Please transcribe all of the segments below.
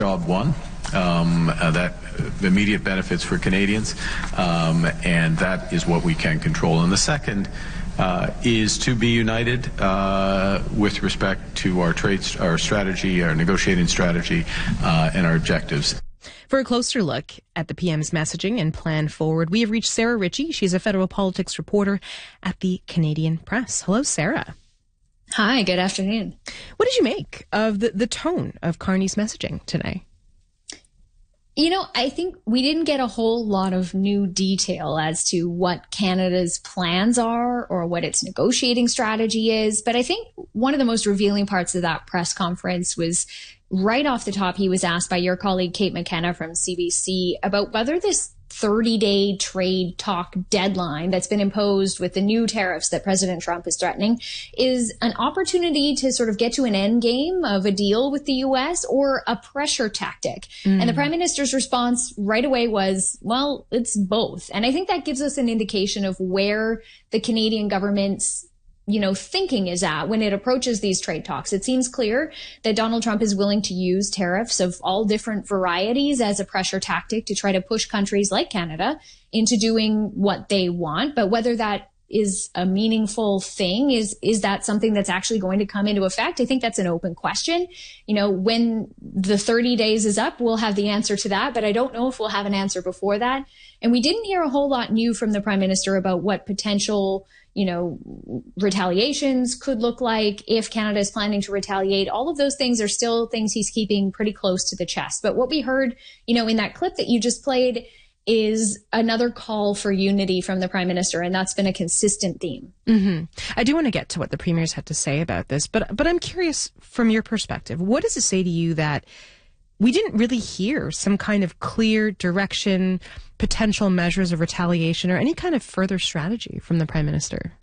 Job one, that immediate benefits for Canadians, and that is what we can control. And the second is to be united with respect to our our strategy, our negotiating strategy, and our objectives. For a closer look at the PM's messaging and plan forward, we have reached Sarah Ritchie. She's a federal politics reporter at the Canadian Press. Hello, Sarah. Hi, good afternoon. What did you make of the tone of Carney's messaging today? You know, I think we didn't get a whole lot of new detail as to what Canada's plans are or what its negotiating strategy is. But I think one of the most revealing parts of that press conference was right off the top, he was asked by your colleague, Kate McKenna from CBC, about whether this 30-day trade talk deadline that's been imposed with the new tariffs that President Trump is threatening is an opportunity to sort of get to an end game of a deal with the U.S. or a pressure tactic. And the Prime Minister's response right away was, well, it's both. And I think that gives us an indication of where the Canadian government's thinking is at when it approaches these trade talks. It seems clear that Donald Trump is willing to use tariffs of all different varieties as a pressure tactic to try to push countries like Canada into doing what they want. But whether that is a meaningful thing, is that something that's actually going to come into effect? I think that's an open question. When the 30 days is up, we'll have the answer to that, but I don't know if we'll have an answer before that. And we didn't hear a whole lot new from the Prime Minister about what potential retaliations could look like if Canada is planning to retaliate. All of those things are still things he's keeping pretty close to the chest. But what we heard, in that clip that you just played is another call for unity from the Prime Minister, and that's been a consistent theme. I do want to get to what the Premier's had to say about this, but I'm curious from your perspective, what does it say to you that we didn't really hear some kind of clear direction, potential measures of retaliation, or any kind of further strategy from the Prime Minister?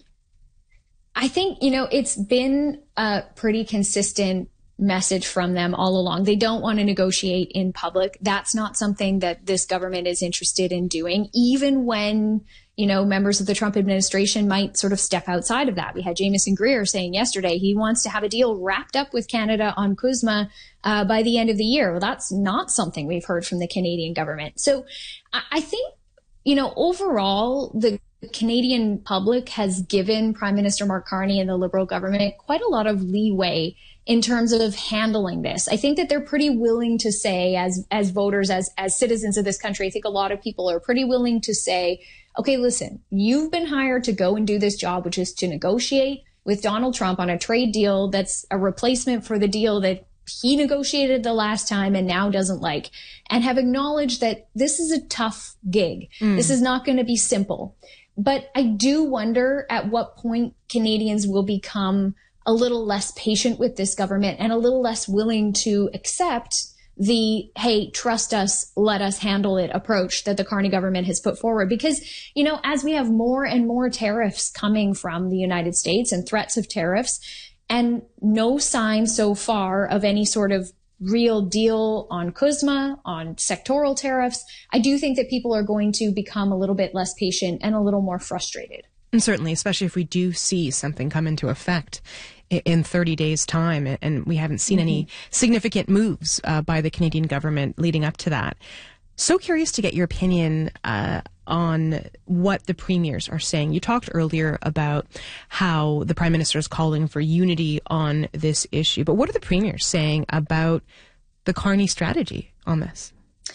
I think, it's been a pretty consistent message from them all along. They don't want to negotiate in public. That's not something that this government is interested in doing, even when members of the Trump administration might sort of step outside of that. We had Jamieson Greer saying yesterday he wants to have a deal wrapped up with Canada on CUSMA by the end of the year. Well, that's not something we've heard from the Canadian government. So I think, overall, the Canadian public has given Prime Minister Mark Carney and the Liberal government quite a lot of leeway in terms of handling this. I think that they're pretty willing to say, as voters, as citizens of this country, I think a lot of people are pretty willing to say, okay, listen, you've been hired to go and do this job, which is to negotiate with Donald Trump on a trade deal that's a replacement for the deal that he negotiated the last time and now doesn't like, and have acknowledged that this is a tough gig. This is not going to be simple. But I do wonder at what point Canadians will become a little less patient with this government and a little less willing to accept the, hey, trust us, let us handle it approach that the Carney government has put forward. Because, as we have more and more tariffs coming from the United States and threats of tariffs, and no sign so far of any sort of real deal on CUSMA, on sectoral tariffs, I do think that people are going to become a little bit less patient and a little more frustrated. And certainly, especially if we do see something come into effect in 30 days' time, and we haven't seen any significant moves by the Canadian government leading up to that. So curious to get your opinion on what the premiers are saying. You talked earlier about how the Prime Minister is calling for unity on this issue, but what are the premiers saying about the Carney strategy on this?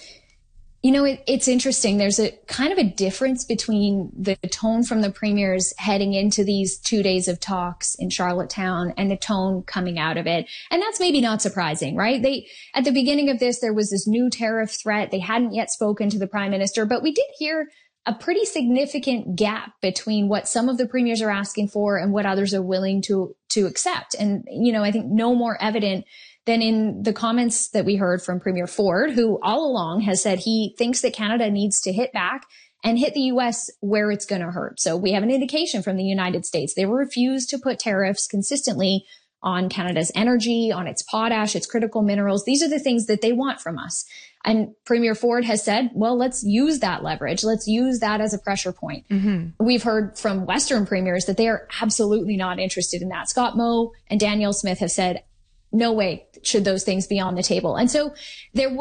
It's interesting. There's a kind of a difference between the tone from the premiers heading into these 2 days of talks in Charlottetown and the tone coming out of it. And that's maybe not surprising, right? At the beginning of this, there was this new tariff threat. They hadn't yet spoken to the Prime Minister, but we did hear a pretty significant gap between what some of the premiers are asking for and what others are willing to accept. And, I think no more evident than in the comments that we heard from Premier Ford, who all along has said he thinks that Canada needs to hit back and hit the U.S. where it's going to hurt. So we have an indication from the United States. They refuse to put tariffs consistently on Canada's energy, on its potash, its critical minerals. These are the things that they want from us. And Premier Ford has said, well, let's use that leverage. Let's use that as a pressure point. We've heard from Western premiers that they are absolutely not interested in that. Scott Moe and Danielle Smith have said, no way should those things be on the table. And so there